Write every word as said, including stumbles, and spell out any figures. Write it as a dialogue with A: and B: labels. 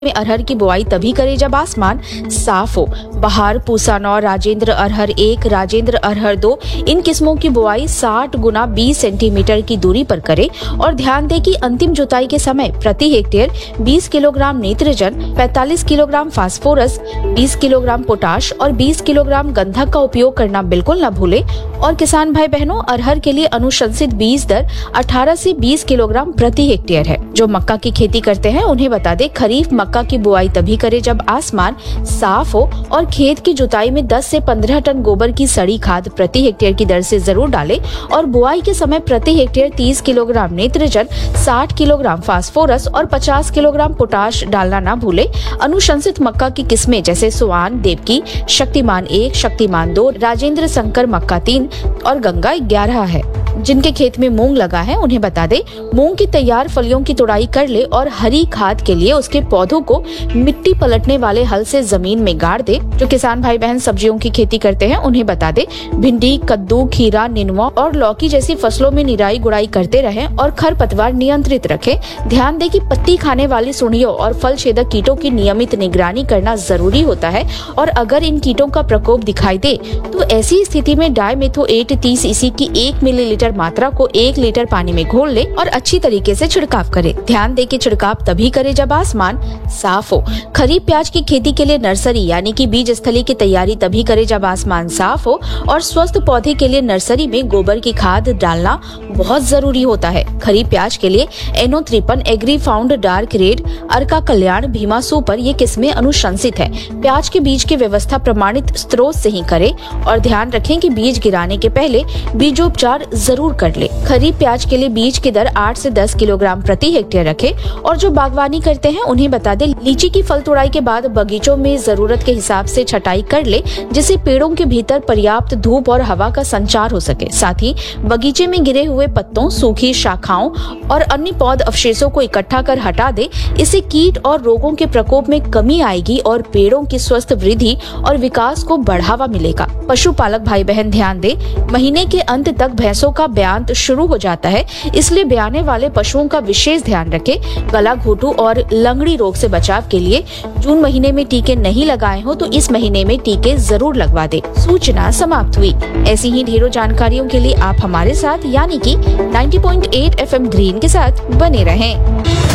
A: में अरहर की बुआई तभी करें जब आसमान साफ हो। बहार, पूसा नौ, राजेंद्र अरहर एक, राजेंद्र अरहर दो, इन किस्मों की बुआई साठ गुना बीस सेंटीमीटर की दूरी पर करें और ध्यान दें कि अंतिम जुताई के समय प्रति हेक्टेयर बीस किलोग्राम नाइट्रोजन, पैंतालीस किलोग्राम फास्फोरस, बीस किलोग्राम पोटाश और बीस किलोग्राम गंधक का उपयोग करना बिल्कुल न भूलें। और किसान भाई बहनों, अरहर के लिए अनुशंसित बीज दर अठारह से बीस किलोग्राम प्रति हेक्टेयर है। जो मक्का की खेती करते हैं उन्हें बता दें, खरीफ मक्का की बुआई तभी करें जब आसमान साफ हो और खेत की जुताई में दस से पंद्रह टन गोबर की सड़ी खाद प्रति हेक्टेयर की दर से जरूर डालें और बुआई के समय प्रति हेक्टेयर तीस किलोग्राम नाइट्रोजन, साठ किलोग्राम फास्फोरस और पचास किलोग्राम पोटाश डालना ना भूलें। अनुशंसित मक्का की किस्में जैसे सुआन, देवकी, शक्तिमान एक, शक्तिमान दो, राजेंद्र शंकर मक्का तीन और गंगा ग्यारह है। जिनके खेत में मूंग लगा है उन्हें बता दे, मूंग की तैयार फलियों की तुड़ाई कर ले और हरी खाद के लिए उसके पौधों को मिट्टी पलटने वाले हल से जमीन में गाड़ दे। जो किसान भाई बहन सब्जियों की खेती करते हैं उन्हें बता दे, भिंडी, कद्दू, खीरा, निनुआ और लौकी जैसी फसलों में निराई गुड़ाई करते रहें और खरपतवार नियंत्रित रखें। ध्यान दें कि पत्ती खाने वाली सुंडियों और फल छेदक कीटों की नियमित निगरानी करना जरूरी होता है और अगर इन कीटों का प्रकोप दिखाई दे तो ऐसी स्थिति में डायमेथो एट तीस ईसी की एक मिलीलीटर मात्रा को एक लीटर पानी में घोल ले और अच्छी तरीके से छिड़काव करें। ध्यान दें कि छिड़काव तभी करें जब आसमान साफ हो। खरीफ प्याज की खेती के लिए नर्सरी यानी कि बीज स्थली की तैयारी तभी करें जब आसमान साफ हो और स्वस्थ पौधे के लिए नर्सरी में गोबर की खाद डालना बहुत जरूरी होता है। खरीफ प्याज के लिए एनो त्रिपन, एग्री फाउंड डार्क रेड, अर्का कल्याण, भीमा सुपर ये किस्में अनुशंसित है। प्याज के बीज की व्यवस्था प्रमाणित स्रोत से ही करें और ध्यान रखें कि बीज गिराने के पहले बीजोपचार जरूर कर ले। खरीफ प्याज के लिए बीज की दर आठ से दस किलोग्राम प्रति हेक्टेयर रखें और जो बागवानी करते हैं उन्हें बता दे, लीची की फल तुड़ाई के बाद बगीचों में जरूरत के हिसाब से छटाई कर ले जिससे पेड़ों के भीतर पर्याप्त धूप और हवा का संचार हो सके। साथ ही बगीचे में गिरे हुए पत्तों, सूखी शाखाओं और अन्य पौध अवशेषों को इकट्ठा कर हटा दे। इससे कीट और रोगों के प्रकोप में कमी आएगी और पेड़ों की स्वस्थ वृद्धि और विकास को बढ़ावा मिलेगा। पशुपालक भाई बहन ध्यान दे, महीने के अंत तक भैंसों का ब्यांत शुरू हो जाता है, इसलिए ब्याने वाले पशुओं का विशेष ध्यान रखें। गला घोटू और लंगड़ी रोग से बचाव के लिए जून महीने में टीके नहीं लगाए हो तो इस महीने में टीके जरूर लगवा दे। सूचना समाप्त हुई। ऐसी ही ढेरों जानकारियों के लिए आप हमारे साथ यानी कि नब्बे पॉइंट आठ एफ एम ग्रीन के साथ बने रहें।